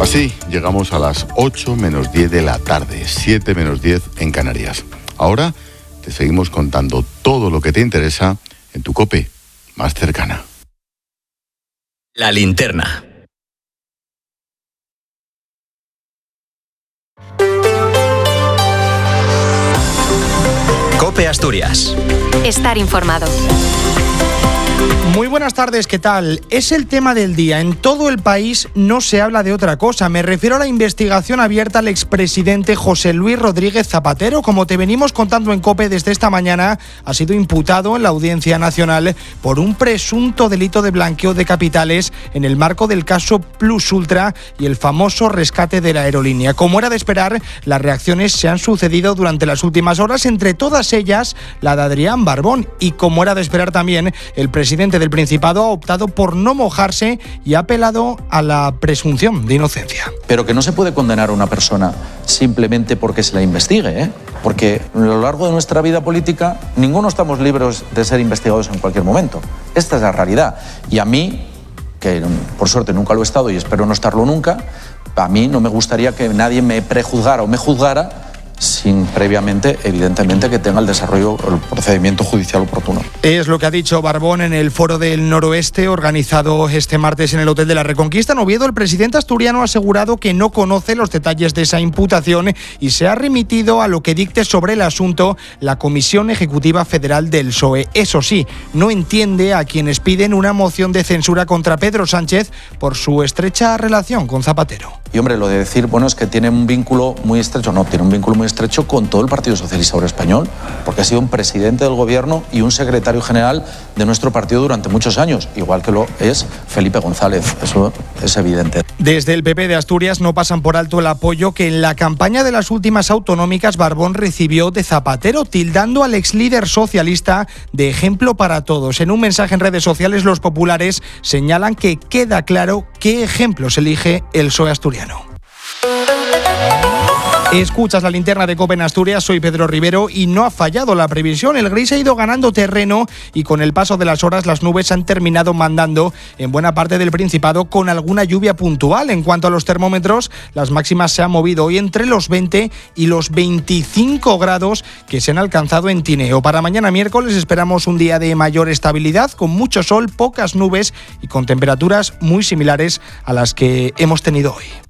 Así llegamos a las 8 menos 10 de la tarde, 7 menos 10 en Canarias. Ahora te seguimos contando todo lo que te interesa en tu COPE más cercana. La linterna. COPE Asturias. Estar informado. Muy buenas tardes, ¿qué tal? Es el tema del día. En todo el país no se habla de otra cosa. Me refiero a la investigación abierta al expresidente José Luis Rodríguez Zapatero. Como te venimos contando en COPE desde esta mañana, ha sido imputado en la Audiencia Nacional por un presunto delito de blanqueo de capitales en el marco del caso Plus Ultra y el famoso rescate de la aerolínea. Como era de esperar, las reacciones se han sucedido durante las últimas horas, entre todas ellas la de Adrián Barbón. Y como era de esperar también, el presidente del Principado ha optado por no mojarse y ha apelado a la presunción de inocencia. Pero que no se puede condenar a una persona simplemente porque se la investigue, ¿eh? Porque a lo largo de nuestra vida política ninguno estamos libres de ser investigados en cualquier momento. Esta es la realidad. Y a mí, que por suerte nunca lo he estado y espero no estarlo nunca, a mí no me gustaría que nadie me prejuzgara o me juzgara sin previamente, evidentemente, que tenga el desarrollo, el procedimiento judicial oportuno. Es lo que ha dicho Barbón en el Foro del Noroeste, organizado este martes en el Hotel de la Reconquista en Oviedo. El presidente asturiano ha asegurado que no conoce los detalles de esa imputación y se ha remitido a lo que dicte sobre el asunto la Comisión Ejecutiva Federal del PSOE. Eso sí, no entiende a quienes piden una moción de censura contra Pedro Sánchez por su estrecha relación con Zapatero. Y hombre, lo de decir, bueno, es que tiene un vínculo muy estrecho, no, tiene un vínculo muy estrecho con todo el Partido Socialista Obrero Español, porque ha sido un presidente del gobierno y un secretario general de nuestro partido durante muchos años, igual que lo es Felipe González, eso es evidente. Desde el PP de Asturias no pasan por alto el apoyo que en la campaña de las últimas autonómicas Barbón recibió de Zapatero, tildando al exlíder socialista de ejemplo para todos. En un mensaje en redes sociales, los populares señalan que queda claro qué ejemplos elige el PSOE asturiano. Escuchas la linterna de COPE en Asturias, soy Pedro Rivero y no ha fallado la previsión. El gris ha ido ganando terreno y con el paso de las horas las nubes han terminado mandando en buena parte del Principado con alguna lluvia puntual. En cuanto a los termómetros, las máximas se han movido hoy entre los 20 y los 25 grados que se han alcanzado en Tineo. Para mañana miércoles esperamos un día de mayor estabilidad, con mucho sol, pocas nubes y con temperaturas muy similares a las que hemos tenido hoy.